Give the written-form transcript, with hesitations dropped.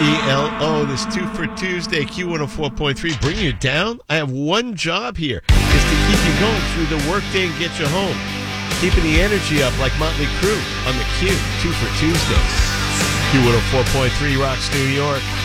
ELO, this 2 for Tuesday, Q104.3. Bring you down? I have one job here, is to keep you going through the workday and get you home. Keeping the energy up like Motley Crue on the Q, 2 for Tuesday. Q104.3 rocks New York.